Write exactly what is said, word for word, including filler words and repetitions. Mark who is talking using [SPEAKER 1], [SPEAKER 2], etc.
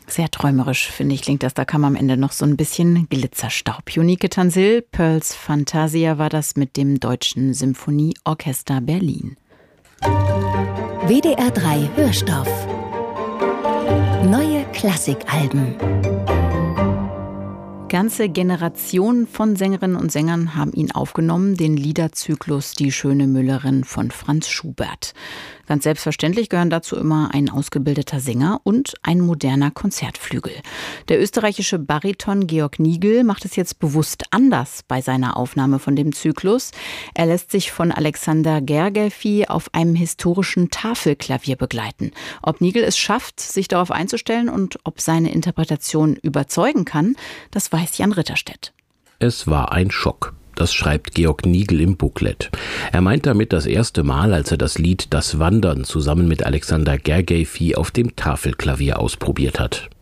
[SPEAKER 1] Sehr träumerisch, finde ich, klingt das. Da kam am Ende noch so ein bisschen Glitzerstaub. Jonike Tansil, Pearls Fantasia war das mit dem Deutschen Symphonieorchester Berlin.
[SPEAKER 2] W D R drei Hörstoff. Neue Klassikalben.
[SPEAKER 1] Ganze Generationen von Sängerinnen und Sängern haben ihn aufgenommen, den Liederzyklus Die schöne Müllerin von Franz Schubert. Ganz selbstverständlich gehören dazu immer ein ausgebildeter Sänger und ein moderner Konzertflügel. Der österreichische Bariton Georg Nigl macht es jetzt bewusst anders bei seiner Aufnahme von dem Zyklus. Er lässt sich von Alexander Gergely auf einem historischen Tafelklavier begleiten. Ob Nigl es schafft, sich darauf einzustellen und ob seine Interpretation überzeugen kann, das weiß Jan Ritterstedt.
[SPEAKER 3] Es war ein Schock. Das schreibt Georg Nigl im Booklet. Er meint damit das erste Mal, als er das Lied Das Wandern zusammen mit Alexander Gergely auf dem Tafelklavier ausprobiert hat.